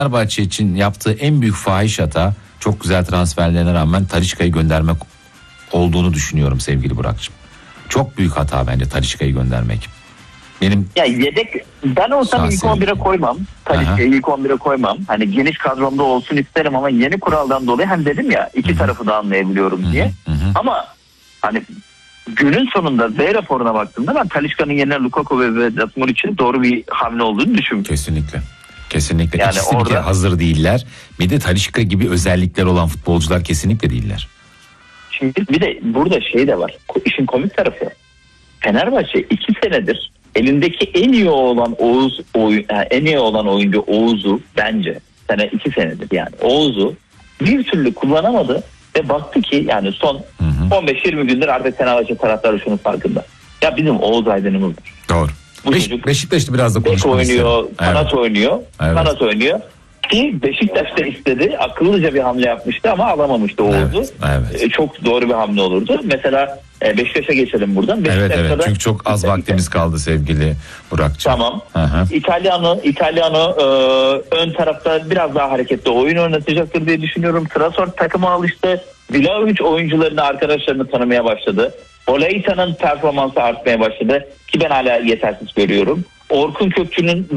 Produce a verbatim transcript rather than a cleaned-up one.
Fenerbahçe için yaptığı en büyük fahiş hata, çok güzel transferlerine rağmen Talisca'yı göndermek olduğunu düşünüyorum sevgili Burak'cığım. Çok büyük hata bence Talisca'yı göndermek. Benim ya yedek ben olsam ilk on bire koymam. Talisca'yı ilk on bire koymam. Hani geniş kadromda olsun isterim ama yeni kuraldan dolayı hani dedim ya iki Hı-hı. tarafı da anlayabiliyorum Hı-hı. diye. Hı-hı. Ama hani günün sonunda Z raporuna baktığımda ben Talisca'nın yerine Lukaku ve Vedat Muriç'in doğru bir hamle olduğunu düşünüyorum. Kesinlikle. Kesinlikle. Yani İkisi orada... bir kere hazır değiller. Bir de Talisca gibi özellikler olan futbolcular kesinlikle değiller. Şimdi bir de burada şey de var. İşin komik tarafı. Fenerbahçe iki senedir elindeki en iyi olan Oğuz oyun, en iyi olan oyuncu Oğuz'u bence sene iki senedir yani Oğuz'u bir türlü kullanamadı ve baktı ki yani son hı hı. on beş yirmi gündür artık Fenerbahçe taraftarı şunun farkında. Ya bizim Oğuz Aydın'ımız var. Doğru. Bu Beş, çocuk Beşiktaş'ta biraz da konuşmak oynuyor, kanat evet. oynuyor, evet. kanat oynuyor. Ki Beşiktaş'ta istedi, akıllıca bir hamle yapmıştı ama alamamıştı Oğuz'u. Evet, evet. Ee, çok doğru bir hamle olurdu. Mesela e, Beşiktaş'a geçelim buradan. Evet evet çünkü çok az vaktimiz kaldı sevgili Burak'cığım. Tamam. İtalyano, İtalyano e, ön tarafta biraz daha hareketli oyun oynatacaktır diye düşünüyorum. Trabzon takıma alıştı. Vlahovic oyuncularını, arkadaşlarını tanımaya başladı. Olaita'nın performansı artmaya başladı ki ben hala yetersiz görüyorum. Orkun Kökçü'nün